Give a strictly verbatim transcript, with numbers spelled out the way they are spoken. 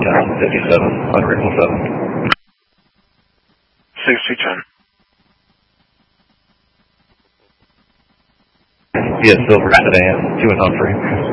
Town fifty-seven on Ripple seven. sixty ten. Yes, Silver Sedan, two and Humphrey.